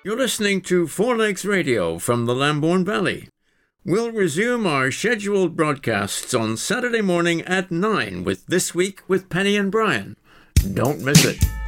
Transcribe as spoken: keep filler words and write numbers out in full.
You're listening to Four Legs Radio from the Lambourne Valley. We'll resume our scheduled broadcasts on Saturday morning at nine with This Week with Penny and Brian. Don't miss it.